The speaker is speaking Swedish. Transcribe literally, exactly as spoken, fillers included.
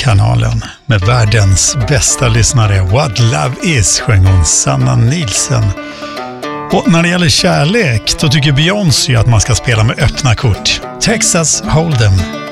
kanalen med världens bästa lyssnare. What Love Is sjöng hon Sanna Nielsen. Och när det gäller kärlek då tycker Beyoncé att man ska spela med öppna kort. Texas Hold'em.